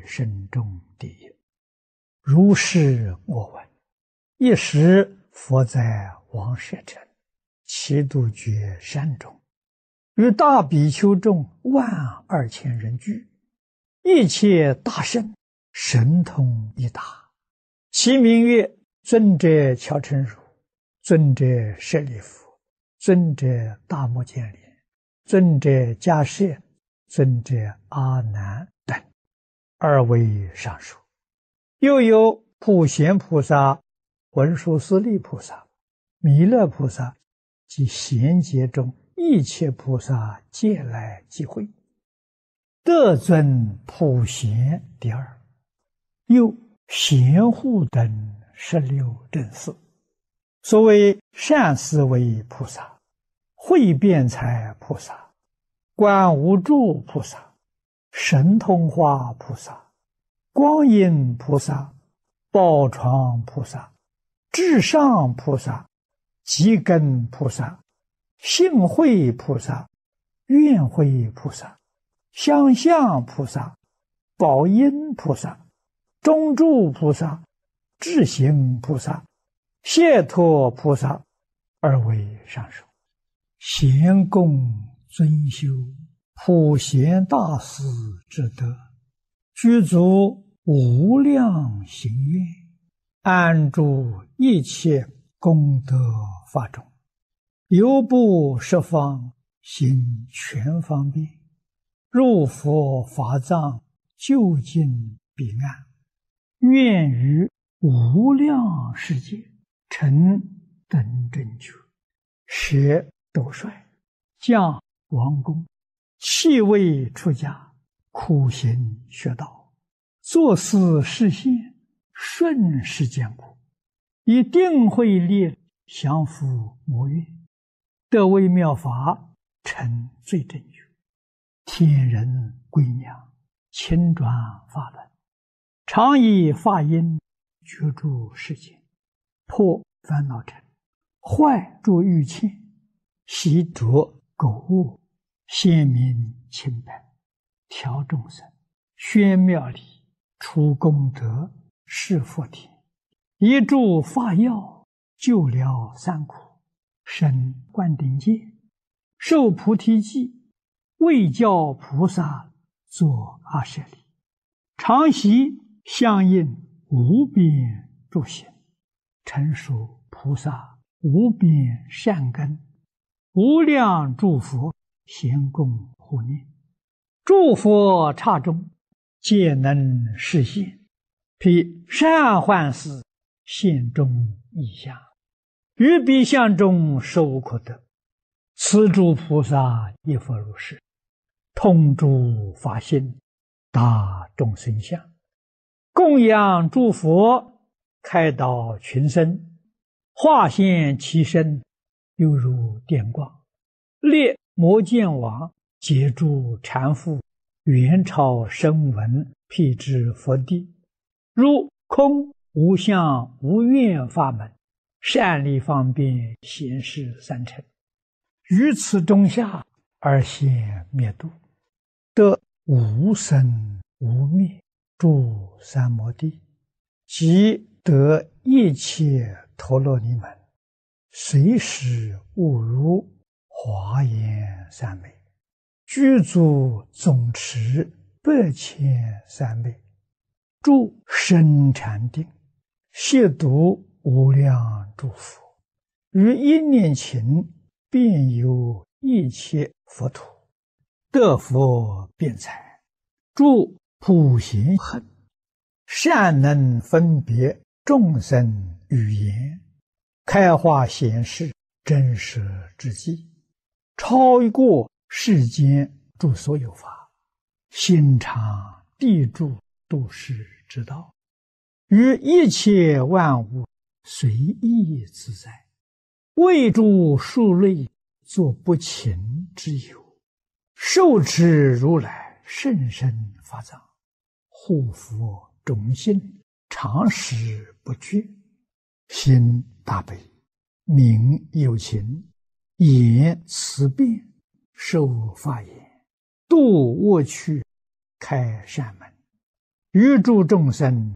身中第一。如是我闻，一时佛在王舍城其度觉山中，与大比丘众12000人聚，一切大圣神通一达，其名曰尊者乔陈如、尊者舍利弗、尊者大目犍连、尊者迦叶、尊者阿难等，2位上首。又有普贤菩萨、文殊师利菩萨、弥勒菩萨及贤劫中一切菩萨皆来集会，得尊普贤第2。又贤护等16正士，所谓善思维菩萨、慧辩才菩萨、观无住菩萨、神通化菩萨、光阴菩萨、宝床菩萨、至上菩萨、积根菩萨、性慧菩萨、愿慧菩萨、相向菩萨、宝音菩萨、中住菩萨、智行菩萨、解脱菩萨，2位上首。贤供尊修普贤大士之德，具足无量行愿，安住一切功德法中，犹不十方行全方便，入佛法藏，究竟彼岸，愿于无量世界成等正觉，舍斗率，降王宫，弃位出家，苦行学道，作思示现，顺世间苦，以定慧力降伏魔怨，得微妙法，成最正觉，天人归娘，亲转法轮，常以法音觉住世间，破烦恼尘，坏诸欲嗔，习着垢恶，显明清白，调众生，宣妙理，除功德，示佛田，一助法药，救了三苦，生灌顶戒，受菩提记，为教菩萨作阿舍利，常习相应无边诸行，成熟菩萨无边善根，无量诸佛咸供护念，诸佛刹中皆能示现，披善幻事现中异相，于彼相中实无可得。此诸菩萨亦复如是，通诸法性，达众生相，供养诸佛，开导群生，化现其身，犹如电光，列摩犍王，解诸缠缚，元超声闻，辟支佛地，如空无相无愿法门，善利方便显示三乘，于此中下而现灭度，得无生无灭诸三摩地，即得一切陀罗尼门，随时悟如华严三昧，具足总持8千3昧，住深禅定，亵渎无量诸佛，于一念勤遍游一切佛土，得佛辩才，住普贤行，善能分别众生语言，开化显示真实之际，超过世间诸所有法，心常地住度世之道，于一切万物随意自在，为诸数类作不勤之友，受持如来甚深法藏，护佛种心，常时不绝，心大悲，名有情，言慈辩，受法言，度恶趣，开善门， 欲诸众生